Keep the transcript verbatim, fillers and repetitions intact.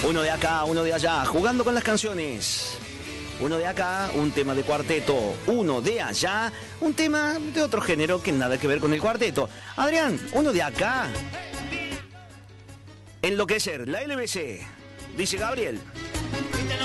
Uno de acá, uno de allá, jugando con las canciones. Uno de acá, un tema de cuarteto. Uno de allá, un tema de otro género que nada que ver con el cuarteto. Adrián, uno de acá. Enloquecer, la L B C. Dice Gabriel.